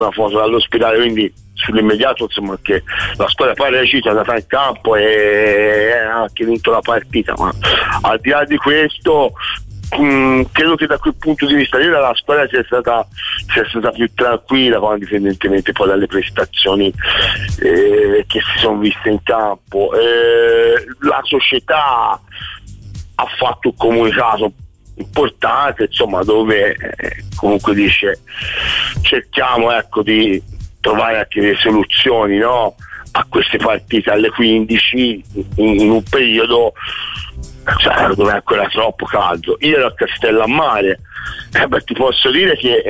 una foto dall'ospedale, quindi sull'immediato insomma che la squadra poi è reagita, è andata in campo e ha anche vinto la partita, ma al di là di questo credo che da quel punto di vista la squadra sia stata più tranquilla, indipendentemente poi dalle prestazioni che si sono viste in campo. La società ha fatto un comunicato importante, insomma, dove comunque dice cerchiamo di trovare anche delle soluzioni, no, a queste partite alle 15 in un periodo dove è ancora troppo caldo. Io ero a Castellammare, ti posso dire che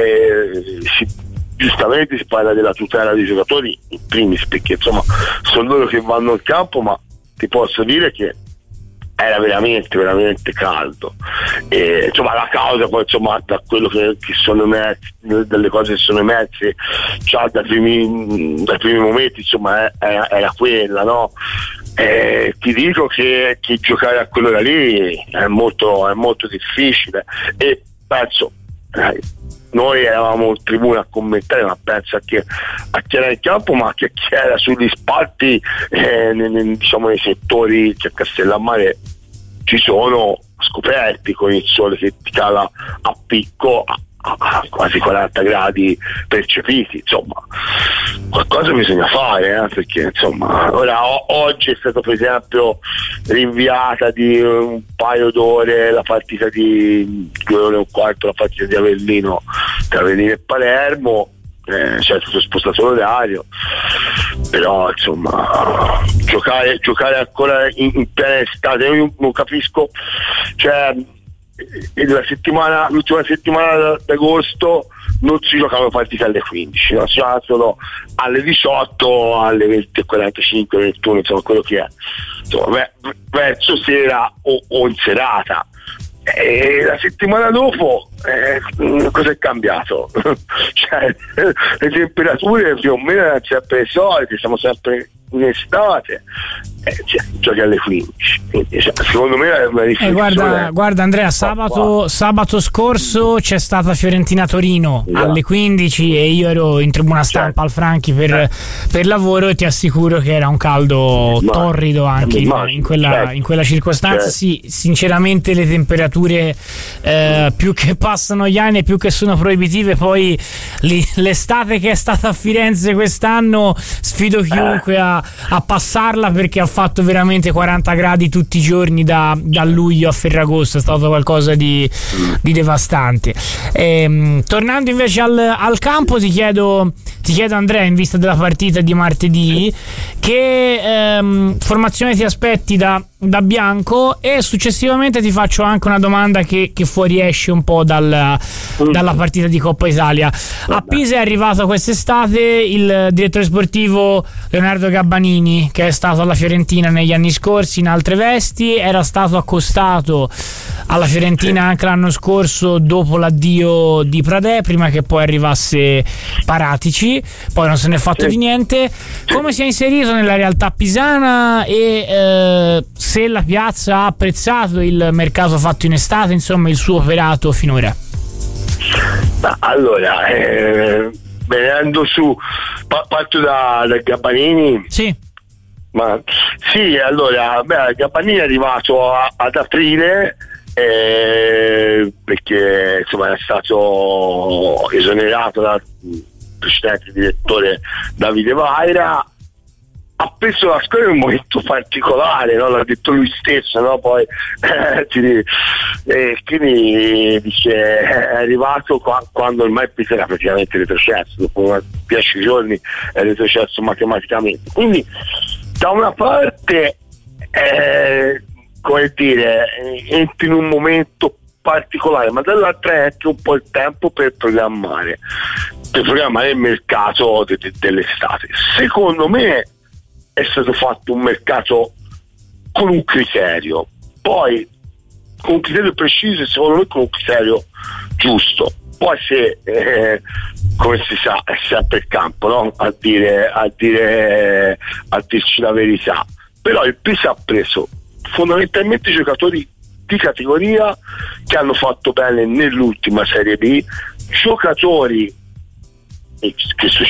giustamente si parla della tutela dei giocatori in primis, perché insomma sono loro che vanno in campo, ma ti posso dire che era veramente veramente caldo, e insomma la causa poi insomma da quello che sono emersi, delle cose che sono emerse già dai primi momenti, insomma era quella, no? Ti dico che giocare a quell'ora lì è molto difficile, e penso noi eravamo in tribuna a commentare, ma penso a chi era in campo, ma anche a chi era sugli spalti, diciamo nei settori che a Castellammare ci sono scoperti, con il sole che ti cala a picco a quasi 40 gradi percepiti. Insomma, qualcosa bisogna fare, perché insomma ora oggi è stato per esempio rinviata di un paio d'ore la partita di 2 ore e un quarto, la partita di Avellino tra Avellino e Palermo. C'è stato spostato l'orario, però insomma giocare ancora in piena estate, io non capisco, cioè l'ultima settimana d'agosto non si giocavano partite alle 15, no? Si giocava solo alle 18, alle 20:45, 21, insomma quello che è, insomma, verso sera o in serata. E la settimana dopo cosa è cambiato? Cioè, le temperature più o meno erano sempre le solite, siamo sempre in estate, giochi alle 15, quindi, secondo me è una riflessione. Guarda Andrea, sabato scorso c'è stata Fiorentina-Torino alle 15 e io ero in tribuna stampa al Franchi per lavoro, e ti assicuro che era un caldo torrido anche in quella circostanza. Sì, sinceramente le temperature più che passano gli anni, più che sono proibitive. Poi l'estate che è stata a Firenze quest'anno sfido chiunque a passarla, perché ha fatto veramente 40 gradi tutti i giorni da luglio a Ferragosto, è stato qualcosa di devastante. Tornando invece al campo, ti chiedo Andrea, in vista della partita di martedì, che formazione ti aspetti da Bianco, e successivamente ti faccio anche una domanda che fuoriesce un po' dalla partita di Coppa Italia. A Pisa è arrivato quest'estate il direttore sportivo Leonardo Gabbanini, che è stato alla Fiorentina negli anni scorsi in altre vesti, era stato accostato alla Fiorentina anche l'anno scorso dopo l'addio di Pradè, prima che poi arrivasse Paratici, poi non se ne è fatto di niente. Come si è inserito nella realtà pisana, e se la piazza ha apprezzato il mercato fatto in estate, insomma il suo operato finora? Allora, venendo su, parto da Gabbanini. Sì. Ma sì, allora, Gabbanini è arrivato ad aprile, perché insomma era stato esonerato dal precedente direttore Davide Vaira. Ha preso la squadra in un momento particolare, no? L'ha detto lui stesso, no? Poi quindi dice è arrivato quando ormai Pisa era praticamente retrocesso, dopo 10 giorni è retrocesso matematicamente. Quindi da una parte come dire, entri in un momento particolare, ma dall'altra è anche un po' il tempo per programmare il mercato dell'estate. Secondo me è stato fatto un mercato con un criterio, poi con un criterio preciso, e secondo me con un criterio giusto. Poi se come si sa è sempre il campo, no? a dirci la verità. Però il Pisa ha preso fondamentalmente giocatori di categoria che hanno fatto bene nell'ultima Serie B, giocatori che